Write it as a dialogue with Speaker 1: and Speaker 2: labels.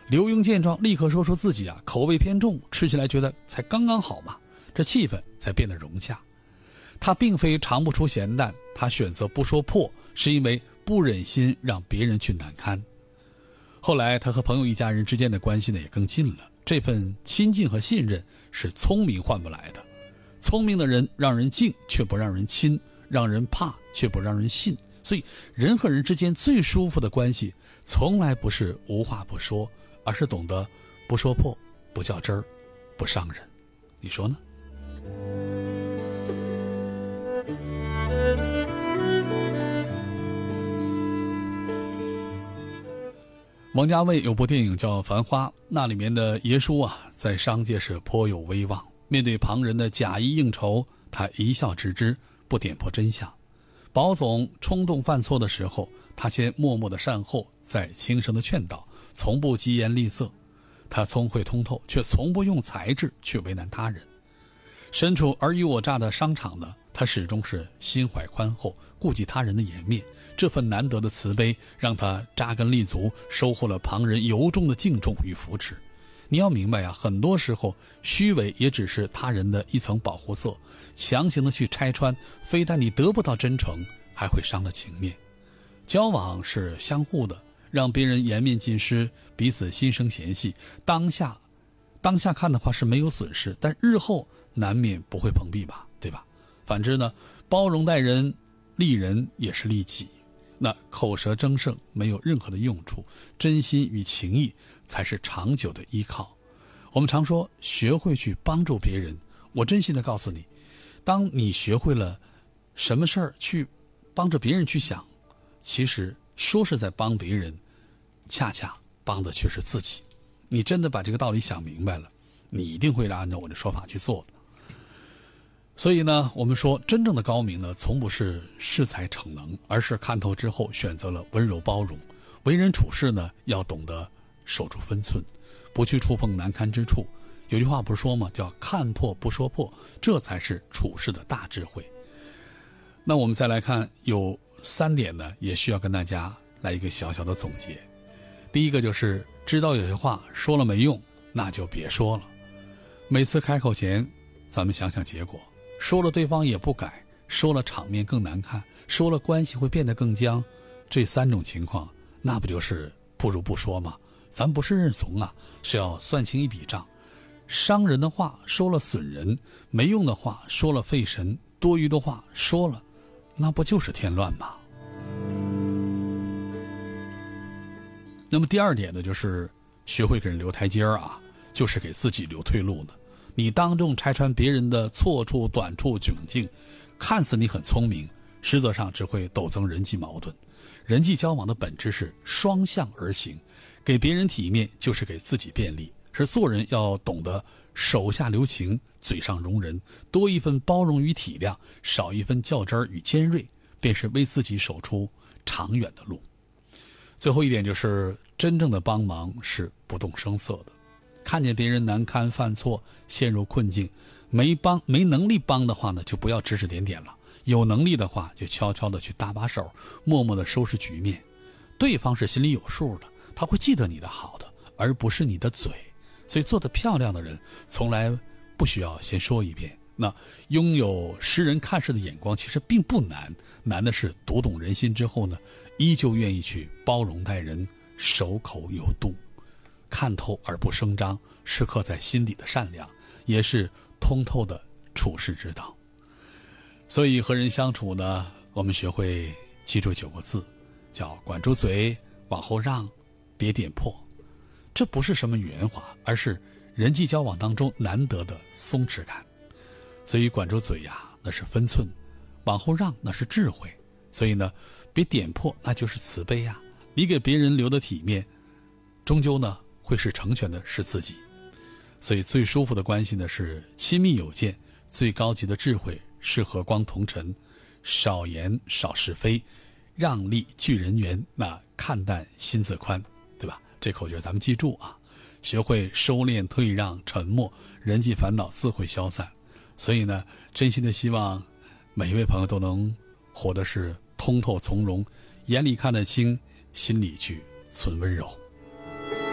Speaker 1: 刘墉见状，立刻说出自己口味偏重，吃起来觉得才刚刚好嘛，这气氛才变得融洽。他并非尝不出咸淡，他选择不说破，是因为不忍心让别人去难堪。后来他和朋友一家人之间的关系呢也更近了，这份亲近和信任是聪明换不来的。聪明的人让人敬却不让人亲，让人怕却不让人信。所以人和人之间最舒服的关系从来不是无话不说，而是懂得不说破，不较真儿，不伤人。你说呢？王家卫有部电影叫《繁花》，那里面的爷叔在商界是颇有威望，面对旁人的假意应酬，他一笑置之，不点破真相。保总冲动犯错的时候，他先默默的善后，再轻声的劝导，从不疾言厉色。他聪慧通透，却从不用才智去为难他人。身处尔虞我诈的商场呢，他始终是心怀宽厚，顾及他人的颜面。这份难得的慈悲让他扎根立足，收获了旁人由衷的敬重与扶持。你要明白很多时候虚伪也只是他人的一层保护色，强行的去拆穿，非但你得不到真诚，还会伤了情面。交往是相互的，让别人颜面尽失，彼此心生嫌隙，当下看的话是没有损失，但日后难免不会碰壁吧，对吧？反之呢，包容待人，利人也是利己。那口舌争胜没有任何的用处，真心与情谊才是长久的依靠。我们常说学会去帮助别人，我真心的告诉你，当你学会了什么事儿去帮着别人去想，其实说是在帮别人，恰恰帮的却是自己。你真的把这个道理想明白了，你一定会按照我的说法去做的。所以呢，我们说真正的高明呢，从不是恃才逞能，而是看透之后选择了温柔包容。为人处事呢，要懂得守住分寸，不去触碰难堪之处。有句话不是说吗？叫看破不说破，这才是处事的大智慧。那我们再来看，有3点呢，也需要跟大家来一个小小的总结。第一个就是知道有些话说了没用，那就别说了。每次开口前，咱们想想结果。说了对方也不改，说了场面更难看，说了关系会变得更僵，这3种情况，那不就是不如不说吗？咱不是认怂是要算清一笔账。伤人的话说了损人，没用的话说了费神，多余的话说了，那不就是添乱吗？那么第2点呢，就是学会给人留台阶就是给自己留退路呢。你当众拆穿别人的错处、短处、窘境，看似你很聪明，实则上只会陡增人际矛盾。人际交往的本质是双向而行，给别人体面就是给自己便利。是做人要懂得手下留情，嘴上容人，多一份包容与体谅，少一份较真与尖锐，便是为自己守出长远的路。最后一点就是真正的帮忙是不动声色的。看见别人难堪犯错陷入困境，没能力帮的话呢，就不要指指点点了，有能力的话就悄悄的去搭把手，默默的收拾局面。对方是心里有数的，他会记得你的好的，而不是你的嘴。所以做得漂亮的人从来不需要先说一遍。那拥有识人看事的眼光其实并不难，难的是读懂人心之后呢，依旧愿意去包容待人，守口有度。看透而不声张，是刻在心底的善良，也是通透的处世之道。所以和人相处呢，我们学会记住9个字，叫管住嘴，往后让，别点破。这不是什么圆滑，而是人际交往当中难得的松弛感。所以管住嘴那是分寸，往后让那是智慧。所以呢，别点破，那就是慈悲你给别人留的体面，终究呢会是成全的是自己。所以最舒服的关系呢是亲密有间，最高级的智慧是和光同尘，少言少是非，让利聚人缘，那看淡心自宽，对吧？这口诀咱们记住学会收敛退让沉默，人际烦恼自会消散。所以呢，真心的希望每一位朋友都能活的是通透从容，眼里看得清，心里去存温柔。